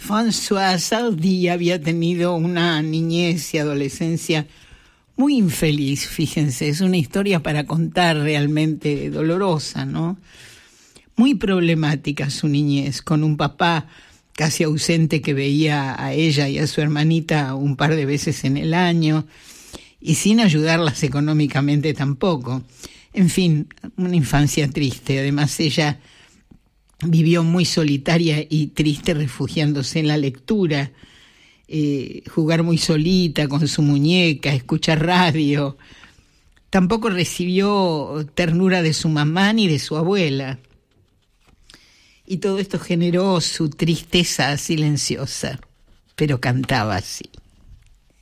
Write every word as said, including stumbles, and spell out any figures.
François Hardy había tenido una niñez y adolescencia muy infeliz, fíjense, es una historia para contar realmente dolorosa, ¿no? Muy problemática su niñez, con un papá casi ausente que veía a ella y a su hermanita un par de veces en el año y sin ayudarlas económicamente tampoco. En fin, una infancia triste. Además, ella vivió muy solitaria y triste refugiándose en la lectura, eh, jugar muy solita con su muñeca, escuchar radio. Tampoco recibió ternura de su mamá ni de su abuela. Y todo esto generó su tristeza silenciosa, pero cantaba así.